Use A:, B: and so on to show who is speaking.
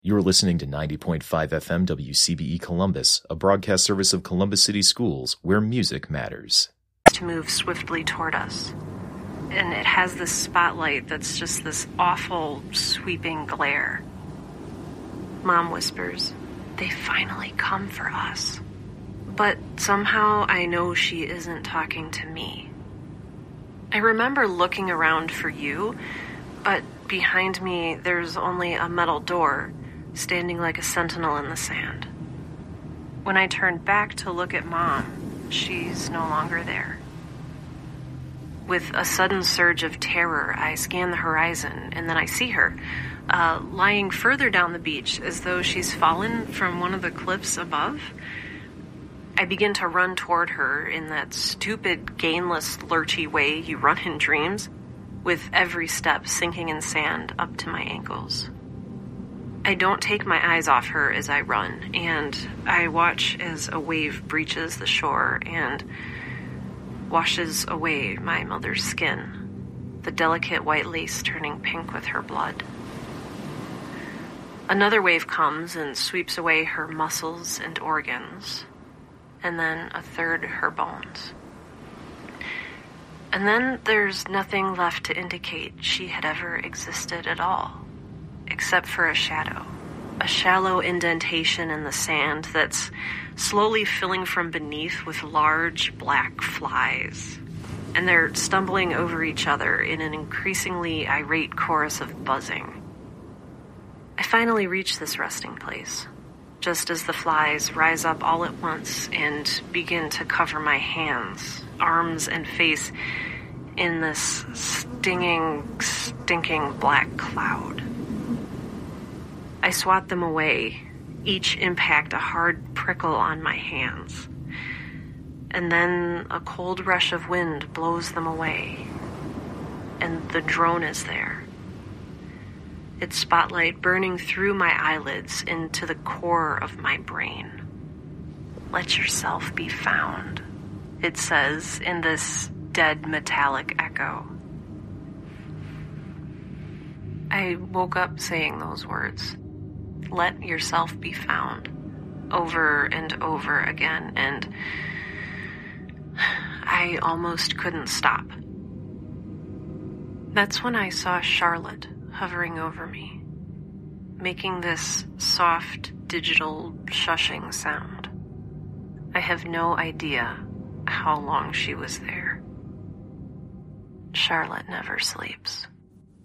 A: You're listening to 90.5 FM WCBE Columbus, a broadcast service of Columbus City Schools, where music matters.
B: To move swiftly toward us. And it has this spotlight that's just this awful, sweeping glare. Mom whispers, "They finally come for us." But somehow I know she isn't talking to me. I remember looking around for you, but behind me there's only a metal door, standing like a sentinel in the sand. When I turn back to look at Mom, she's no longer there. With a sudden surge of terror, I scan the horizon, and then I see her, lying further down the beach, as though she's fallen from one of the cliffs above. I begin to run toward her in that stupid, gainless, lurchy way you run in dreams, with every step sinking in sand up to my ankles. I don't take my eyes off her as I run, and I watch as a wave breaches the shore and washes away my mother's skin, the delicate white lace turning pink with her blood. Another wave comes and sweeps away her muscles and organs, and then a third her bones. And then there's nothing left to indicate she had ever existed at all, except for a shadow, a shallow indentation in the sand that's slowly filling from beneath with large black flies. And they're stumbling over each other in an increasingly irate chorus of buzzing. I finally reach this resting place, just as the flies rise up all at once and begin to cover my hands, arms, and face in this stinging, black cloud. I swat them away, each impact a hard prickle on my hands. And then a cold rush of wind blows them away, and the drone is there. Its spotlight burning through my eyelids into the core of my brain. "Let yourself be found," it says in this dead metallic echo. I woke up saying those words. "Let yourself be found," over and over again, and I almost couldn't stop. That's when I saw Charlotte hovering over me, making this soft, digital shushing sound. I have no idea how long she was there. Charlotte never sleeps.